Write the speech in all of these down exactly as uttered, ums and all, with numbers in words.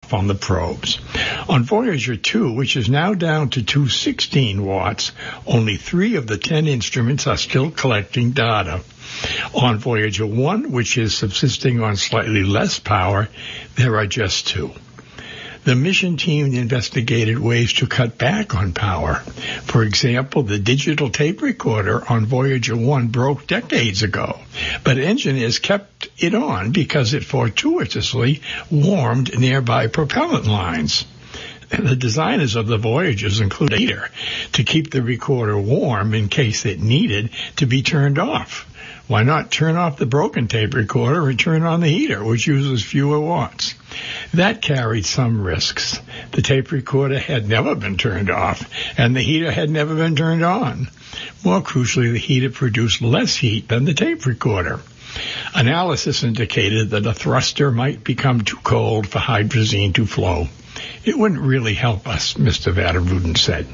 on the probes. On Voyager two, which is now down to two hundred sixteen watts, only three of the ten instruments are still collecting data. On Voyager one, which is subsisting on slightly less power, there are just two. The mission team investigated ways to cut back on power. For example, the digital tape recorder on Voyager one broke decades ago, but engineers kept it on because it fortuitously warmed nearby propellant lines. The designers of the Voyagers include a heater to keep the recorder warm in case it needed to be turned off. Why not turn off the broken tape recorder and turn on the heater, which uses fewer watts? That carried some risks. The tape recorder had never been turned off, and the heater had never been turned on. More crucially, the heater produced less heat than the tape recorder. Analysis indicated that a thruster might become too cold for hydrazine to flow. It wouldn't really help us, Mister Vanderruden said.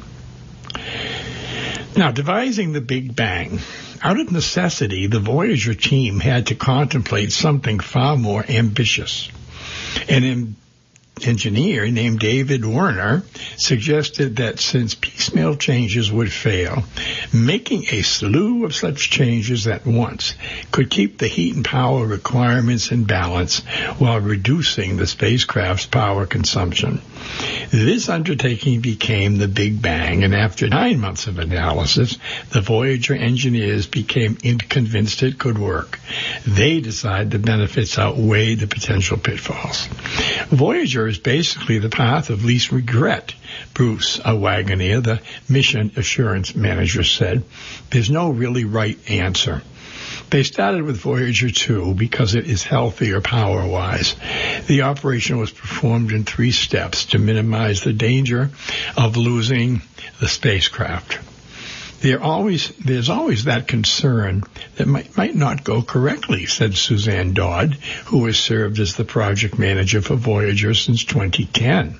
Now, devising the Big Bang. Out of necessity, the Voyager team had to contemplate something far more ambitious. An em- engineer named David Werner suggested that since piecemeal changes would fail, making a slew of such changes at once could keep the heat and power requirements in balance while reducing the spacecraft's power consumption. This undertaking became the Big Bang, and after nine months of analysis, the Voyager engineers became convinced it could work. They decided the benefits outweighed the potential pitfalls. Voyager is basically the path of least regret, Bruce Wagoner, the mission assurance manager, said. There's no really right answer. They started with Voyager two because it is healthier power-wise. The operation was performed in three steps to minimize the danger of losing the spacecraft. There always, there's always that concern that might, might not go correctly, said Suzanne Dodd, who has served as the project manager for Voyager since twenty ten.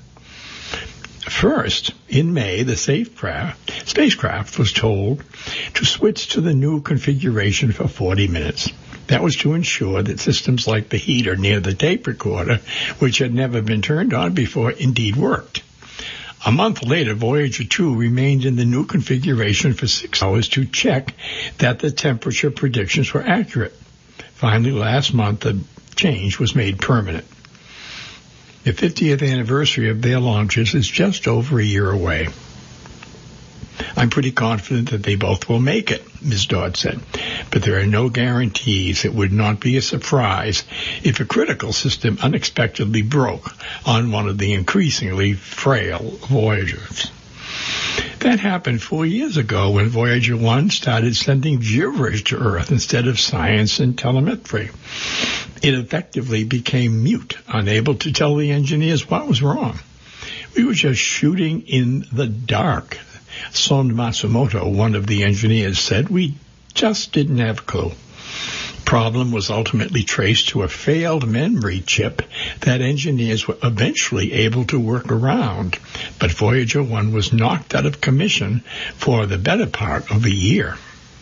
First, in May, the spacecraft, spacecraft was told to switch to the new configuration for forty minutes. That was to ensure that systems like the heater near the tape recorder, which had never been turned on before, indeed worked. A month later, Voyager two remained in the new configuration for six hours to check that the temperature predictions were accurate. Finally, last month, the change was made permanent. The fiftieth anniversary of their launches is just over a year away. I'm pretty confident that they both will make it, Miz Dodd said, but there are no guarantees. It would not be a surprise if a critical system unexpectedly broke on one of the increasingly frail Voyagers. That happened four years ago when Voyager one started sending gibberish to Earth instead of science and telemetry. It effectively became mute, unable to tell the engineers what was wrong. We were just shooting in the dark, Son Matsumoto, one of the engineers, said. We just didn't have a clue. Problem was ultimately traced to a failed memory chip that engineers were eventually able to work around, but Voyager one was knocked out of commission for the better part of a year.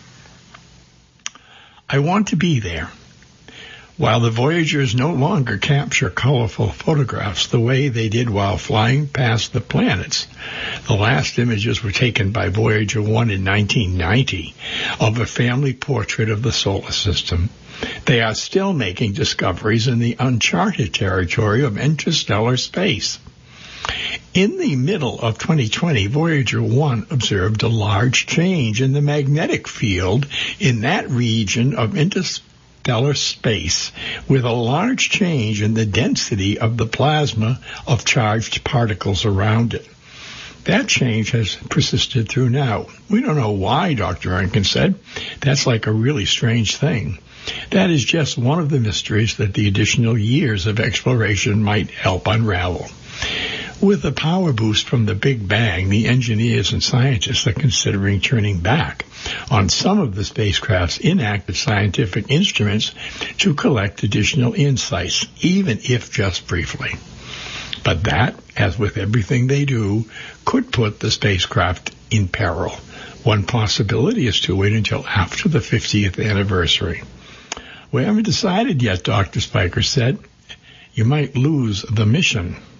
I want to be there. While the Voyagers no longer capture colorful photographs the way they did while flying past the planets, the last images were taken by Voyager one in nineteen ninety of a family portrait of the solar system. They are still making discoveries in the uncharted territory of interstellar space. In the middle of twenty twenty, Voyager one observed a large change in the magnetic field in that region of interstellar stellar space, with a large change in the density of the plasma of charged particles around it. That change has persisted through now. We don't know why, Doctor Rankin said. That's like a really strange thing. That is just one of the mysteries that the additional years of exploration might help unravel. With a power boost from the Big Bang, the engineers and scientists are considering turning back on some of the spacecraft's inactive scientific instruments to collect additional insights, even if just briefly. But that, as with everything they do, could put the spacecraft in peril. One possibility is to wait until after the fiftieth anniversary. We haven't decided yet, Doctor Spiker said. You might lose the mission.